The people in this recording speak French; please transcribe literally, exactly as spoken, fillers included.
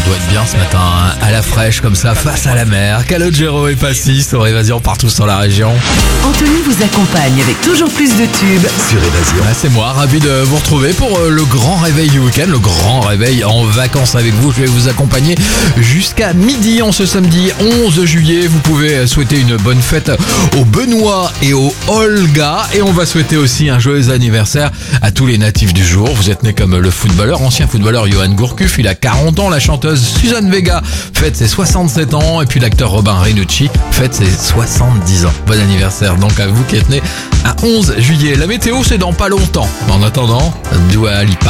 doit être bien ce matin, hein, à la fraîche comme ça, face à la mer. Calogero et Passis sur Évasion partout sur la région. Anthony vous accompagne avec toujours plus de tubes Sur Évasion. Ah, c'est moi, ravi de vous retrouver pour euh, le grand réveil du week-end, le grand réveil en vacances avec vous. Je vais vous accompagner jusqu'à midi en ce samedi onze juillet. Vous pouvez souhaiter une bonne fête au Benoît et au Olga. Et on va souhaiter aussi un joyeux anniversaire à tous les natifs du jour. Vous êtes nés comme le footballeur, ancien footballeur Johan Gourcuff, il a quarante ans. La chanteuse Suzanne Vega fête ses soixante-sept ans. Et puis l'acteur Robin Renucci fête ses soixante-dix ans. Bon anniversaire donc à vous qui êtes nés à onze juillet. La météo, c'est dans pas longtemps. En attendant, Dua Lipa.